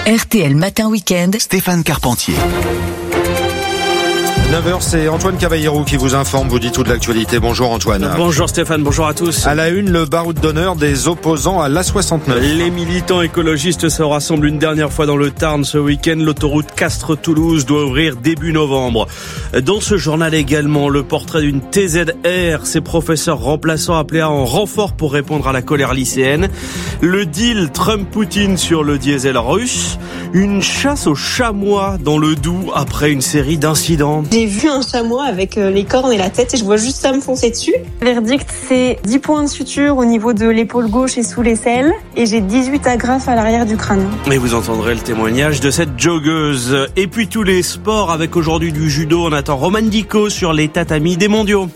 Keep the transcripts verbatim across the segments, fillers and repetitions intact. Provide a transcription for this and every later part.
R T L Matin Week-end, Stéphane Carpentier. neuf heures, c'est Antoine Cavallero qui vous informe, vous dit toute l'actualité. Bonjour Antoine. Bonjour Stéphane, bonjour à tous. À la une, le baroud d'honneur des opposants à l'A soixante-neuf. Les militants écologistes se rassemblent une dernière fois dans le Tarn ce week-end. L'autoroute Castres-Toulouse doit ouvrir début novembre. Dans ce journal également, le portrait d'une T Z R. Ses professeurs remplaçants appelés en renfort pour répondre à la colère lycéenne. Le deal Trump-Poutine sur le diesel russe. Une chasse aux chamois dans le Doubs après une série d'incidents. J'ai vu un chamois avec les cornes et la tête et je vois juste ça me foncer dessus. Verdict, c'est dix points de suture au niveau de l'épaule gauche et sous l'aisselle et j'ai dix-huit agrafes à l'arrière du crâne. Et vous entendrez le témoignage de cette joggeuse. Et puis tous les sports avec aujourd'hui du judo. On attend Roman Dico sur les tatamis des mondiaux.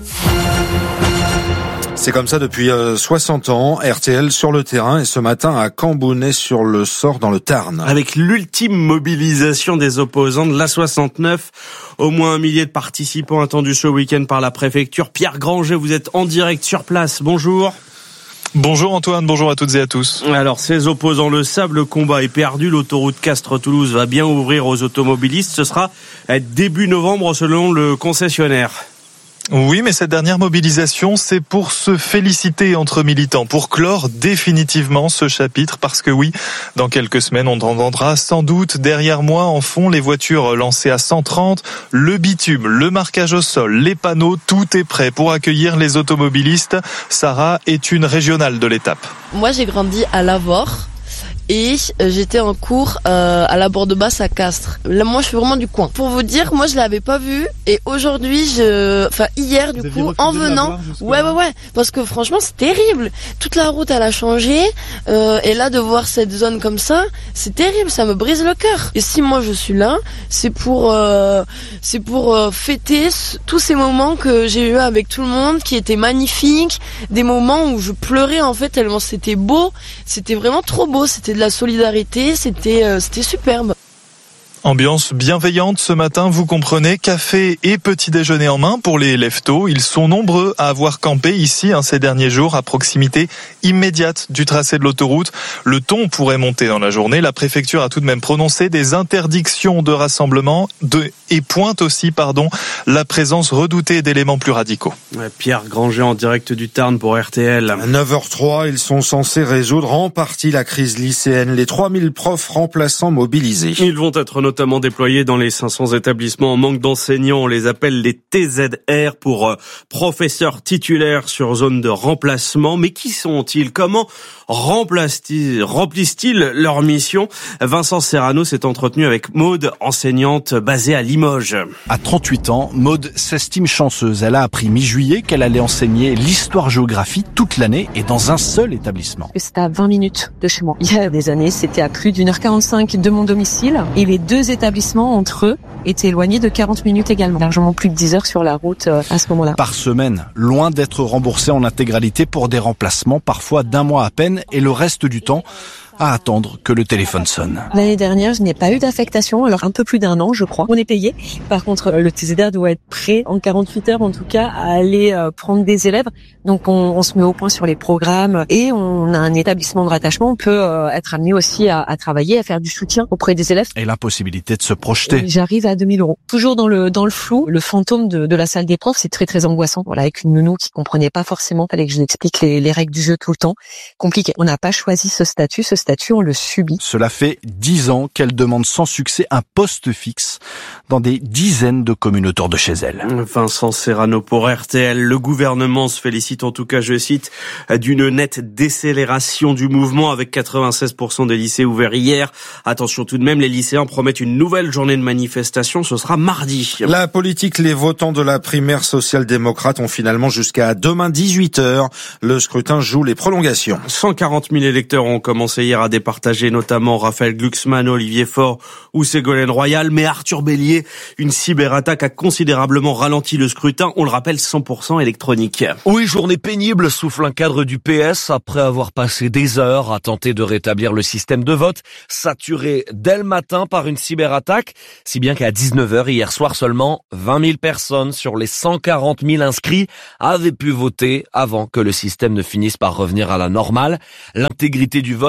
C'est comme ça depuis soixante ans, R T L sur le terrain et ce matin à Cambounet-sur-le-Sort dans le Tarn. Avec l'ultime mobilisation des opposants de l'A soixante-neuf, au moins un millier de participants attendus ce week-end par la préfecture. Pierre Granger, vous êtes en direct sur place, bonjour. Bonjour Antoine, bonjour à toutes et à tous. Alors ces opposants le savent, le combat est perdu, l'autoroute Castres-Toulouse va bien ouvrir aux automobilistes, ce sera début novembre selon le concessionnaire. Oui, mais cette dernière mobilisation, c'est pour se féliciter entre militants, pour clore définitivement ce chapitre, parce que oui, dans quelques semaines, on entendra sans doute derrière moi en fond les voitures lancées à cent trente, le bitume, le marquage au sol, les panneaux, tout est prêt pour accueillir les automobilistes. Sarah est une régionale de l'étape. Moi, j'ai grandi à Lavore. Et j'étais en cours euh, à la Bordeaux-Basse à Castres. Là, moi, je suis vraiment du coin. Pour vous dire, moi, je l'avais pas vu. Et aujourd'hui, je, enfin hier, du coup, en venant, ouais, ouais, ouais, parce que franchement, c'est terrible. Toute la route, elle a changé. Euh, et là, de voir cette zone comme ça, c'est terrible. Ça me brise le cœur. Et si moi je suis là, c'est pour, euh, c'est pour euh, fêter tous ces moments que j'ai eu avec tout le monde, qui étaient magnifiques, des moments où je pleurais en fait tellement c'était beau. C'était vraiment trop beau. C'était de la solidarité, c'était euh, c'était superbe. Ambiance bienveillante ce matin, vous comprenez, café et petit déjeuner en main pour les leftos. Ils sont nombreux à avoir campé ici hein, ces derniers jours à proximité immédiate du tracé de l'autoroute. Le ton pourrait monter dans la journée. La préfecture a tout de même prononcé des interdictions de rassemblement de, et pointe aussi pardon, la présence redoutée d'éléments plus radicaux. Pierre Granger en direct du Tarn pour R T L. À neuf heures trois, ils sont censés résoudre en partie la crise lycéenne. Les trois mille profs remplaçants mobilisés. Ils vont être notamment déployés dans les cinq cents établissements en manque d'enseignants. On les appelle les T Z R pour euh, professeurs titulaires sur zone de remplacement. Mais qui sont-ils? Comment remplissent-ils, remplissent-ils leur mission? Vincent Serrano s'est entretenu avec Maude, enseignante basée à Limoges. À trente-huit ans, Maude s'estime chanceuse. Elle a appris mi-juillet qu'elle allait enseigner l'histoire-géographie toute l'année et dans un seul établissement. C'est à vingt minutes de chez moi. Il y a des années, c'était à plus d'une heure quarante-cinq de mon domicile et les deux établissements entre eux étaient éloignés de quarante minutes également. Largement plus de dix heures sur la route euh, à ce moment-là. Par semaine, loin d'être remboursé en intégralité pour des remplacements, parfois d'un mois à peine, et le reste du temps à attendre que le téléphone sonne. L'année dernière, je n'ai pas eu d'affectation, alors un peu plus d'un an, je crois. On est payé. Par contre, le T Z R doit être prêt en quarante-huit heures, en tout cas, à aller euh, prendre des élèves. Donc, on, on se met au point sur les programmes et on a un établissement de rattachement. On peut euh, être amené aussi à, à travailler, à faire du soutien auprès des élèves. Et l'impossibilité de se projeter. Et j'arrive à deux mille euros. Toujours dans le dans le flou, le fantôme de, de la salle des profs, c'est très très angoissant. Voilà, avec une nounou qui comprenait pas forcément, fallait que je lui explique les, les règles du jeu tout le temps. Compliqué. On n'a pas choisi ce statut. Ce statut, on le subit. Cela fait dix ans qu'elle demande sans succès un poste fixe dans des dizaines de communes autour de chez elle. Vincent Serrano pour R T L. Le gouvernement se félicite, en tout cas, je cite, d'une nette décélération du mouvement avec quatre-vingt-seize pour cent des lycées ouverts hier. Attention tout de même, les lycéens promettent une nouvelle journée de manifestation. Ce sera mardi. La politique, les votants de la primaire social-démocrate ont finalement jusqu'à demain dix-huit heures. Le scrutin joue les prolongations. cent quarante mille électeurs ont commencé hier à départager, notamment Raphaël Glucksmann, Olivier Faure ou Ségolène Royal. Mais Arthur Bélier, une cyberattaque a considérablement ralenti le scrutin. On le rappelle, cent pour cent électronique. Oui, journée pénible, souffle un cadre du P S après avoir passé des heures à tenter de rétablir le système de vote, saturé dès le matin par une cyberattaque, si bien qu'à dix-neuf heures hier soir, seulement vingt mille personnes sur les cent quarante mille inscrits avaient pu voter avant que le système ne finisse par revenir à la normale. L'intégrité du vote n'a pas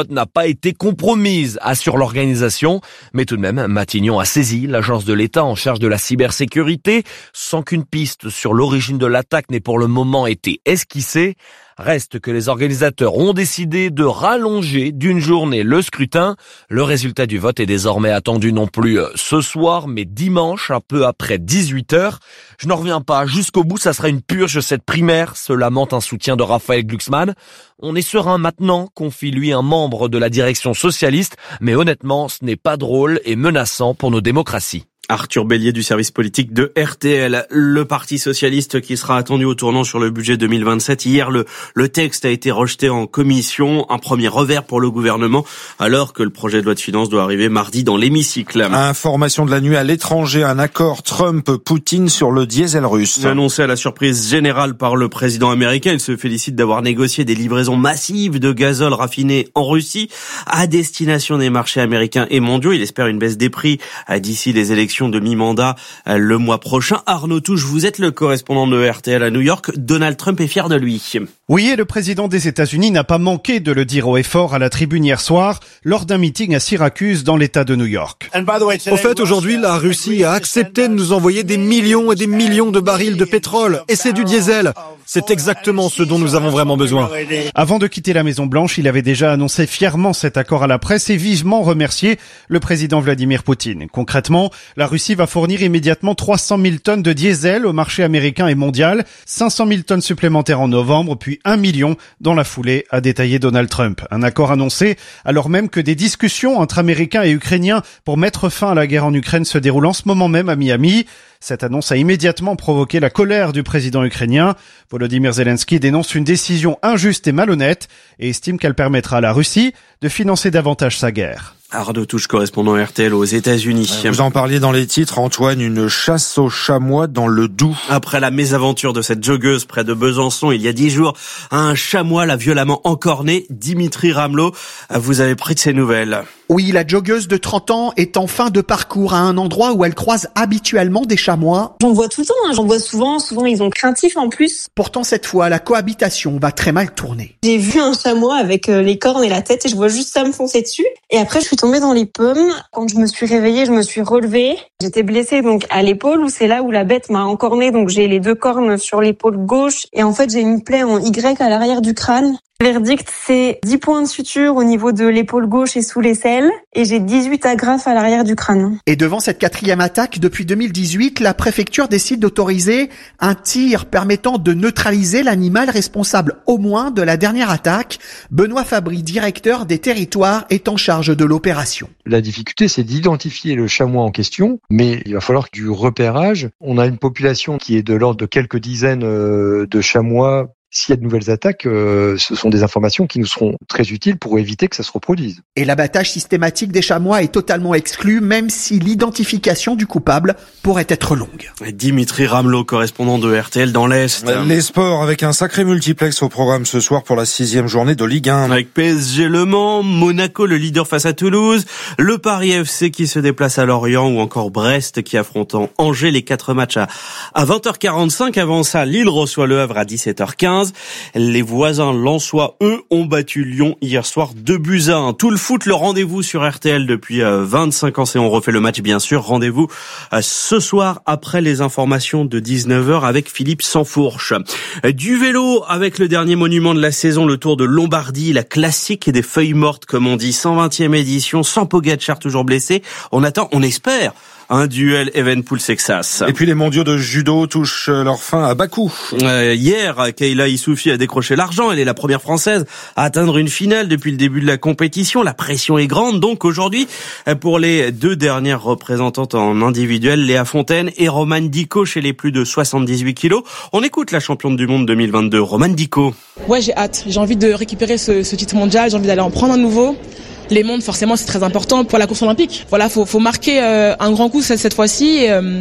pas été compromise, assure l'organisation. Mais tout de même, Matignon a saisi l'agence de l'État en charge de la cybersécurité, sans qu'une piste sur l'origine de l'attaque n'ait pour le moment été esquissée. Reste que les organisateurs ont décidé de rallonger d'une journée le scrutin. Le résultat du vote est désormais attendu non plus ce soir, mais dimanche, un peu après dix-huit heures. Je n'en reviens pas, jusqu'au bout, ça sera une purge cette primaire, se lamente un soutien de Raphaël Glucksmann. On est serein maintenant, confie lui un membre de la direction socialiste, mais honnêtement, ce n'est pas drôle et menaçant pour nos démocraties. Arthur Bélier du service politique de R T L. Le Parti socialiste qui sera attendu au tournant sur le budget deux mille vingt-sept. Hier, le, le texte a été rejeté en commission. Un premier revers pour le gouvernement, alors que le projet de loi de finances doit arriver mardi dans l'hémicycle. Information de la nuit à l'étranger, un accord Trump-Poutine sur le diesel russe. Annoncé à la surprise générale par le président américain, il se félicite d'avoir négocié des livraisons massives de gazole raffiné en Russie à destination des marchés américains et mondiaux. Il espère une baisse des prix d'ici les élections de mi-mandat le mois prochain. Arnaud Touche, vous êtes le correspondant de R T L à New York. Donald Trump est fier de lui. Oui, et le président des États-Unis n'a pas manqué de le dire haut et fort à la tribune hier soir lors d'un meeting à Syracuse dans l'État de New York. Au fait, aujourd'hui, la Russie a accepté de nous envoyer des millions et des millions de barils de pétrole. Et c'est du diesel. C'est exactement ce dont nous avons vraiment besoin. Avant de quitter la Maison-Blanche, il avait déjà annoncé fièrement cet accord à la presse et vivement remercié le président Vladimir Poutine. Concrètement, la Russie va fournir immédiatement trois cent mille tonnes de diesel au marché américain et mondial, cinq cent mille tonnes supplémentaires en novembre, puis un million dans la foulée, a détaillé Donald Trump. Un accord annoncé alors même que des discussions entre Américains et Ukrainiens pour mettre fin à la guerre en Ukraine se déroulent en ce moment même à Miami. Cette annonce a immédiatement provoqué la colère du président ukrainien. Volodymyr Zelensky dénonce une décision injuste et malhonnête et estime qu'elle permettra à la Russie de financer davantage sa guerre. Arnaud Touche, correspondant R T L aux États-Unis. Vous en parliez dans les titres, Antoine, une chasse aux chamois dans le Doubs. Après la mésaventure de cette joggeuse près de Besançon il y a dix jours, un chamois l'a violemment encorné. Dimitri Ramelot, vous avez pris de ses nouvelles. Oui, la joggeuse de trente ans est en fin de parcours à un endroit où elle croise habituellement des chamois. J'en vois tout le temps, hein. J'en vois souvent, souvent ils sont craintifs en plus. Pourtant cette fois, la cohabitation va très mal tourner. J'ai vu un chamois avec les cornes et la tête et je vois juste ça me foncer dessus. Et après je suis tombée dans les pommes. Quand je me suis réveillée, je me suis relevée. J'étais blessée donc à l'épaule où c'est là où la bête m'a encornée. Donc j'ai les deux cornes sur l'épaule gauche et en fait j'ai une plaie en Y à l'arrière du crâne. Le verdict, c'est dix points de suture au niveau de l'épaule gauche et sous l'aisselle et j'ai dix-huit agrafes à l'arrière du crâne. Et devant cette quatrième attaque, depuis deux mille dix-huit, la préfecture décide d'autoriser un tir permettant de neutraliser l'animal responsable au moins de la dernière attaque. Benoît Fabry, directeur des territoires, est en charge de l'opération. La difficulté, c'est d'identifier le chamois en question, mais il va falloir du repérage. On a une population qui est de l'ordre de quelques dizaines de chamois. S'il y a de nouvelles attaques, euh, ce sont des informations qui nous seront très utiles pour éviter que ça se reproduise. Et l'abattage systématique des chamois est totalement exclu, même si l'identification du coupable pourrait être longue. Dimitri Ramelot, correspondant de R T L dans l'Est. Les sports avec un sacré multiplex au programme ce soir pour la sixième journée de Ligue un. Avec P S G Le Mans, Monaco le leader face à Toulouse, le Paris F C qui se déplace à Lorient ou encore Brest qui affronte Angers. Les quatre matchs à, à vingt heures quarante-cinq. Avant ça, Lille reçoit Le Havre à dix-sept heures quinze. Les voisins lensois, eux, ont battu Lyon hier soir deux buts à un. Tout le foot, le rendez-vous sur R T L depuis vingt-cinq ans. Et on refait le match, bien sûr. Rendez-vous ce soir après les informations de dix-neuf heures avec Philippe Sansfourche. Du vélo avec le dernier monument de la saison, le Tour de Lombardie, la classique des feuilles mortes, comme on dit. cent vingtième édition, sans Pogacar toujours blessé. On attend, on espère un duel Evenepoel-Sexas. Et puis les mondiaux de judo touchent leur fin à Bakou. Euh, hier, Kayla Issoufi a décroché l'argent. Elle est la première française à atteindre une finale depuis le début de la compétition. La pression est grande. Donc aujourd'hui, pour les deux dernières représentantes en individuel, Léa Fontaine et Romane Dicot chez les plus de soixante-dix-huit kilos. On écoute la championne du monde deux mille vingt-deux, Romane Dicot. Ouais, j'ai hâte. J'ai envie de récupérer ce, ce titre mondial. J'ai envie d'aller en prendre un nouveau. Les mondes, forcément, c'est très important pour la course olympique. Voilà, faut, faut marquer euh, un grand coup cette, cette fois-ci. Et, euh,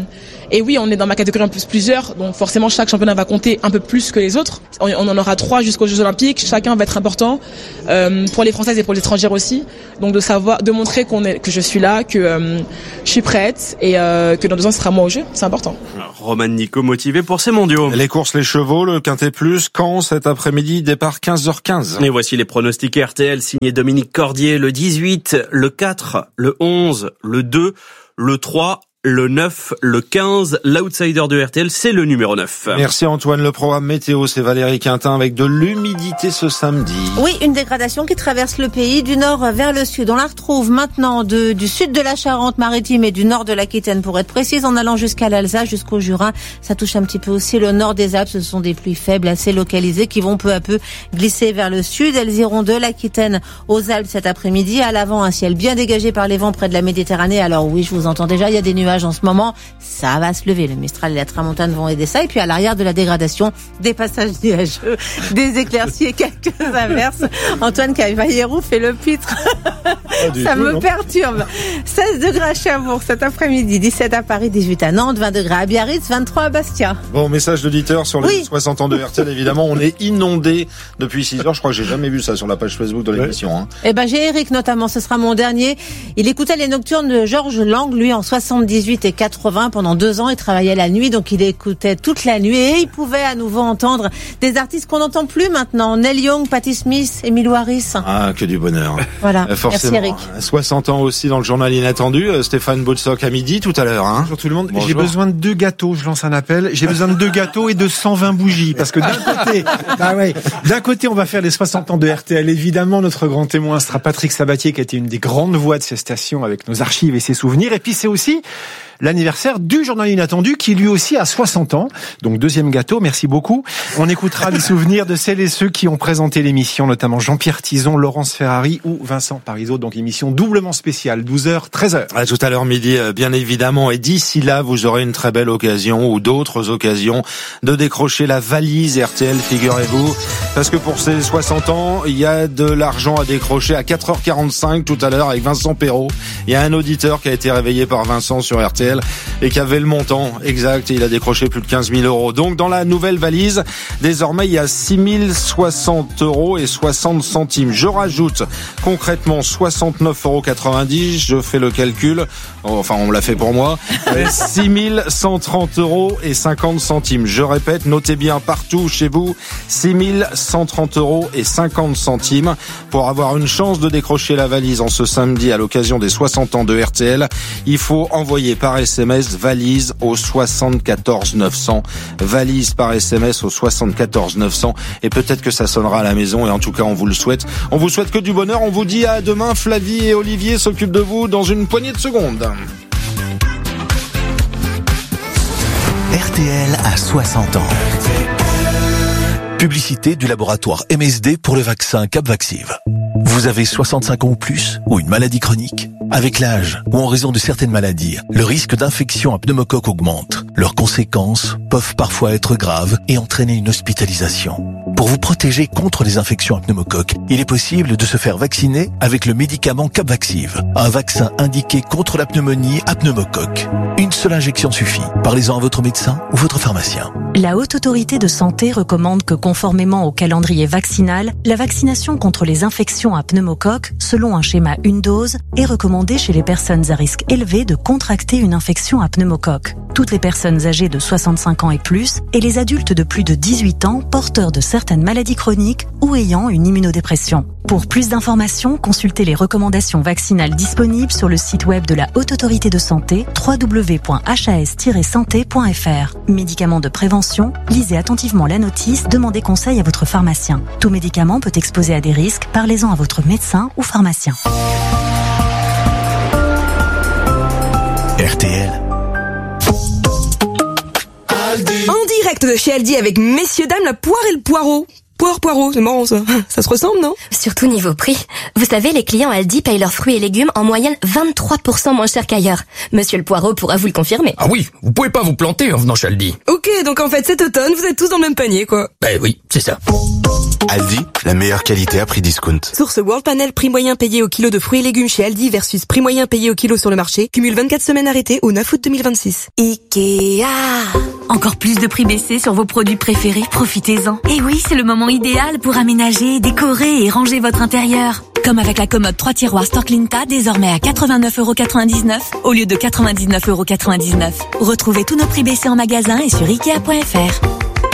Et oui, on est dans ma catégorie en plus plusieurs, donc forcément chaque championnat va compter un peu plus que les autres. On, on en aura trois jusqu'aux Jeux Olympiques, chacun va être important euh, pour les Françaises et pour les étrangères aussi. Donc de savoir, de montrer qu'on est, que je suis là, que euh, je suis prête et euh, que dans deux ans ce sera moi au jeu, c'est important. Roman Nico motivé pour ces mondiaux. Les courses, les chevaux, le Quintet Plus, Caen cet après-midi, départ quinze heures quinze. Et voici les pronostics R T L signés Dominique Cordier, le dix-huit, le quatre, le onze, le deux, le trois, le neuf, le quinze, l'outsider de R T L, c'est le numéro neuf. Merci Antoine. Le programme météo, c'est Valérie Quintin avec de l'humidité ce samedi. Oui, une dégradation qui traverse le pays du nord vers le sud. On la retrouve maintenant de, du sud de la Charente-Maritime et du nord de l'Aquitaine pour être précise, en allant jusqu'à l'Alsace, jusqu'au Jura. Ça touche un petit peu aussi le nord des Alpes. Ce sont des pluies faibles, assez localisées, qui vont peu à peu glisser vers le sud. Elles iront de l'Aquitaine aux Alpes cet après-midi. À l'avant, un ciel bien dégagé par les vents près de la Méditerranée. Alors oui, je vous entends déjà, il y a des nuages en ce moment, ça va se lever. Le Mistral et la Tramontane vont aider ça. Et puis à l'arrière de la dégradation, des passages nuageux, des éclaircies et quelques averses. Antoine Cavallero fait le pitre. Ça me perturbe. seize degrés à Cherbourg cet après-midi, dix-sept à Paris, dix-huit à Nantes, vingt degrés à Biarritz, vingt-trois à Bastia. Bon, message d'auditeur sur les oui. soixante ans de R T L, évidemment. On est inondé depuis six heures. Je crois que j'ai jamais vu ça sur la page Facebook de l'émission. Hein. Eh ben, j'ai Eric notamment, ce sera mon dernier. Il écoutait les nocturnes de Georges Lang, lui, en soixante-dix-huit et quatre-vingts. Pendant deux ans, il travaillait la nuit, donc il écoutait toute la nuit et il pouvait à nouveau entendre des artistes qu'on n'entend plus maintenant. Neil Young, Patti Smith, Emmylou Harris. Ah, que du bonheur. Voilà. Euh, forcément. Merci Eric. soixante ans aussi dans le journal inattendu. Euh, Stéphane Boutsock à midi tout à l'heure. Hein. Bonjour tout le monde. Bonjour. J'ai besoin de deux gâteaux. Je lance un appel. J'ai besoin de deux gâteaux et de cent vingt bougies. Parce que d'un côté, bah ouais, d'un côté, on va faire les soixante ans de R T L. Évidemment, notre grand témoin sera Patrick Sabatier, qui a été une des grandes voix de ces stations avec nos archives et ses souvenirs. Et puis c'est aussi l'anniversaire du journal inattendu qui lui aussi a soixante ans. Donc deuxième gâteau, merci beaucoup. On écoutera les souvenirs de celles et ceux qui ont présenté l'émission, notamment Jean-Pierre Tison, Laurence Ferrari ou Vincent Parisot. Donc émission doublement spéciale, douze heures, treize heures. À tout à l'heure midi, bien évidemment. Et d'ici là, vous aurez une très belle occasion ou d'autres occasions de décrocher la valise R T L, figurez-vous. Parce que pour ces soixante ans, il y a de l'argent à décrocher à quatre heures quarante-cinq tout à l'heure avec Vincent Perrault. Il y a un auditeur qui a été réveillé par Vincent sur R T L et qui avait le montant exact et il a décroché plus de quinze mille euros. Donc dans la nouvelle valise, désormais il y a six mille soixante euros et soixante centimes. Je rajoute concrètement soixante-neuf euros quatre-vingt-dix, je fais le calcul, enfin on me l'a fait pour moi, six mille cent trente euros et cinquante centimes. Je répète, notez bien partout chez vous, six mille cent trente euros et cinquante centimes pour avoir une chance de décrocher la valise en ce samedi à l'occasion des soixante ans de R T L. Il faut envoyer par S M S valise au soixante-quatorze neuf cents, valise par S M S au soixante-quatorze neuf cents et peut-être que ça sonnera à la maison et en tout cas on vous le souhaite. On vous souhaite que du bonheur, on vous dit à demain. Flavie et Olivier s'occupent de vous dans une poignée de secondes. R T L à soixante ans. Publicité du laboratoire M S D pour le vaccin Capvaxive. Vous avez soixante-cinq ans ou plus ou une maladie chronique? Avec l'âge ou en raison de certaines maladies, le risque d'infection à pneumocoque augmente. Leurs conséquences peuvent parfois être graves et entraîner une hospitalisation. Pour vous protéger contre les infections à pneumocoque, il est possible de se faire vacciner avec le médicament Capvaxive, un vaccin indiqué contre la pneumonie à pneumocoque. Une seule injection suffit. Parlez-en à votre médecin ou votre pharmacien. La Haute Autorité de Santé recommande que, conformément au calendrier vaccinal, la vaccination contre les infections à pneumocoque, selon un schéma une dose, est recommandée chez les personnes à risque élevé de contracter une infection à pneumocoque. Toutes les personnes âgées de soixante-cinq ans et plus et les adultes de plus de dix-huit ans porteurs de certaines maladies chroniques ou ayant une immunodépression. Pour plus d'informations, consultez les recommandations vaccinales disponibles sur le site web de la Haute Autorité de Santé, w w w point h a s tiret santé point f r. Médicaments de prévention, lisez attentivement la notice, demandez conseil à votre pharmacien. Tout médicament peut exposer à des risques, parlez-en à votre médecin ou pharmacien. R T L. En direct de chez Aldi avec messieurs dames la poire et le poireau. Poire, poireau, c'est marrant ça. Ça se ressemble, non? Surtout niveau prix. Vous savez, les clients Aldi payent leurs fruits et légumes en moyenne vingt-trois pour cent moins cher qu'ailleurs. Monsieur le Poireau pourra vous le confirmer. Ah oui, vous pouvez pas vous planter en venant chez Aldi. Ok, donc en fait cet automne, vous êtes tous dans le même panier, quoi. Ben oui, c'est ça. Aldi, la meilleure qualité à prix discount. Source World Panel, prix moyen payé au kilo de fruits et légumes chez Aldi versus prix moyen payé au kilo sur le marché. Cumule vingt-quatre semaines arrêtées au neuf août deux mille vingt-six. Ikea. Encore plus de prix baissés sur vos produits préférés, profitez-en. Et oui, c'est le moment idéal pour aménager, décorer et ranger votre intérieur. Comme avec la commode trois tiroirs Storklinta, désormais à quatre-vingt-neuf euros quatre-vingt-dix-neuf au lieu de quatre-vingt-dix-neuf euros quatre-vingt-dix-neuf. Retrouvez tous nos prix baissés en magasin et sur ikea point f r.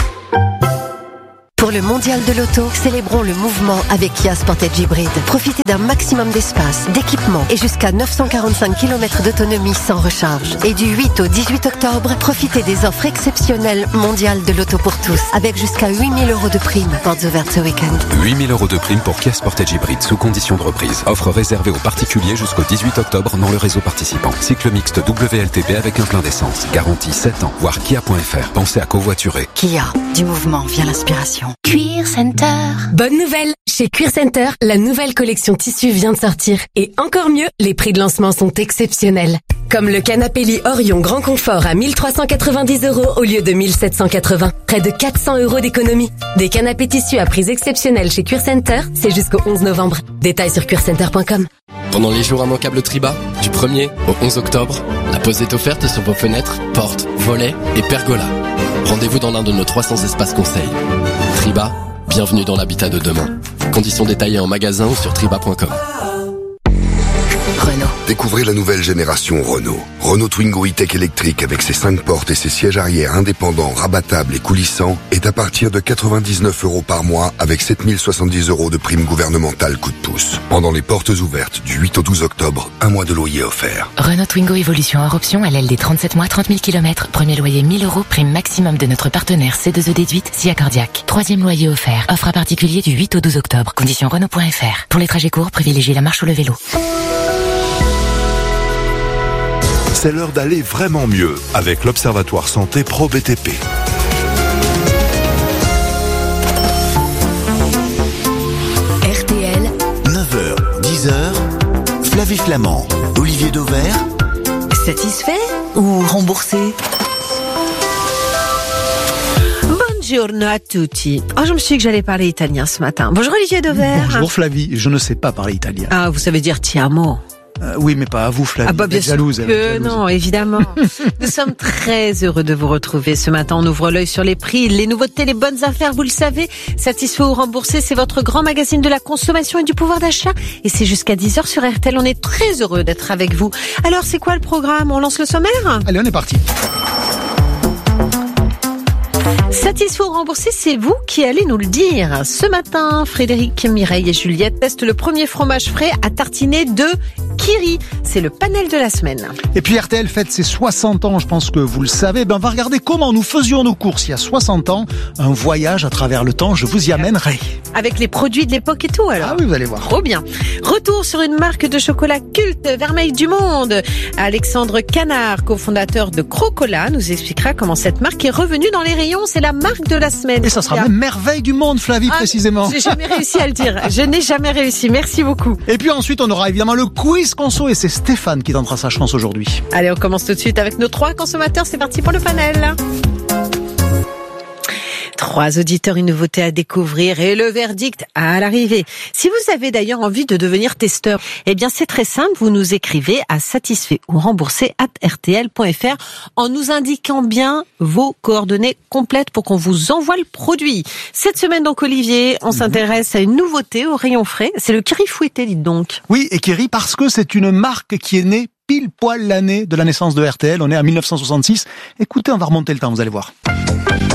Pour le mondial de l'auto, célébrons le mouvement avec Kia Sportage Hybrid. Profitez d'un maximum d'espace, d'équipement et jusqu'à neuf cent quarante-cinq kilomètres d'autonomie sans recharge. Et du huit au dix-huit octobre, profitez des offres exceptionnelles mondiales de l'auto pour tous, avec jusqu'à huit mille euros de prime. Portes ouvertes ce week-end. huit mille euros de prime pour Kia Sportage Hybrid sous condition de reprise. Offre réservée aux particuliers jusqu'au dix-huit octobre dans le réseau participant. Cycle mixte W L T P avec un plein d'essence. Garantie sept ans. Voir kia point f r. Pensez à covoiturer. Kia, du mouvement vient l'inspiration. Cuir Center. Bonne nouvelle! Chez Cuir Center, la nouvelle collection tissu vient de sortir. Et encore mieux, les prix de lancement sont exceptionnels. Comme le canapé lit Orion Grand Confort à mille trois cent quatre-vingt-dix euros au lieu de mille sept cent quatre-vingts. Près de quatre cents euros d'économie. Des canapés tissus à prix exceptionnels chez Cuir Center, c'est jusqu'au onze novembre. Détails sur cuir center point com. Pendant les jours immanquables Triba, du premier au onze octobre, la pause est offerte sur vos fenêtres, portes, volets et pergolas. Rendez-vous dans l'un de nos trois cents espaces conseils. Triba, bienvenue dans l'habitat de demain. Conditions détaillées en magasin ou sur triba point com. Renault. Découvrez la nouvelle génération Renault. Renault Twingo E-Tech électrique avec ses cinq portes et ses sièges arrière indépendants, rabattables et coulissants est à partir de quatre-vingt-dix-neuf euros par mois avec sept mille soixante-dix euros de prime gouvernementale coup de pouce. Pendant les portes ouvertes du huit au douze octobre, un mois de loyer offert. Renault Twingo Evolution hors option à l'aile des trente-sept mois, trente mille kilomètres. Premier loyer mille euros, prime maximum de notre partenaire C deux E déduite, SIA Cardiaque. Troisième loyer offert. Offre à particulier du huit au douze octobre. Conditions Renault point f r. Pour les trajets courts, privilégiez la marche ou le vélo. C'est l'heure d'aller vraiment mieux avec l'Observatoire Santé Pro B T P. R T L. neuf heures, dix heures, Flavie Flamand, Olivier Dauvert. Satisfait ou remboursé? Buongiorno a tutti. Oh, je me suis dit que j'allais parler italien ce matin. Bonjour Olivier Dauvert. Bonjour Flavie, je ne sais pas parler italien. Ah, vous savez dire ti amo. Euh, oui, mais pas à vous, Flavie. Ah bah bien sûr jalouse, que jalouse. Non, évidemment. Nous sommes très heureux de vous retrouver ce matin. On ouvre l'œil sur les prix, les nouveautés, les bonnes affaires, vous le savez. Satisfait ou remboursé, c'est votre grand magazine de la consommation et du pouvoir d'achat. Et c'est jusqu'à dix heures sur R T L. On est très heureux d'être avec vous. Alors, c'est quoi le programme? On lance le sommaire? Allez, on est parti. Satisfait ou remboursé, c'est vous qui allez nous le dire. Ce matin, Frédéric, Mireille et Juliette testent le premier fromage frais à tartiner de Kiri. C'est le panel de la semaine. Et puis R T L fête ses soixante ans, je pense que vous le savez. Ben, on va regarder comment nous faisions nos courses il y a soixante ans. Un voyage à travers le temps, je vous y amènerai. Avec les produits de l'époque et tout, alors. Ah oui, vous allez voir. Trop bien. Retour sur une marque de chocolat culte, Vermeil du Monde. Alexandre Canard, cofondateur de Crocola, nous expliquera comment cette marque est revenue dans les rayons. C'est la marque de la semaine. Et ça sera même Merveille du Monde, Flavie, ah, précisément. J'ai jamais réussi à le dire. Je n'ai jamais réussi. Merci beaucoup. Et puis ensuite, on aura évidemment le quiz conso et c'est Stéphane qui tentera sa chance aujourd'hui. Allez, on commence tout de suite avec nos trois consommateurs. C'est parti pour le panel. Trois auditeurs, une nouveauté à découvrir et le verdict à l'arrivée. Si vous avez d'ailleurs envie de devenir testeur, eh bien c'est très simple, vous nous écrivez à satisfait ou remboursé arobase r t l point f r en nous indiquant bien vos coordonnées complètes pour qu'on vous envoie le produit. Cette semaine donc Olivier, on mmh. s'intéresse à une nouveauté au rayon frais, c'est le Kiri fouetté, dites donc. Oui, et Kiri parce que c'est une marque qui est née pile poil l'année de la naissance de R T L, on est à mille neuf cent soixante-six. Écoutez, on va remonter le temps, vous allez voir.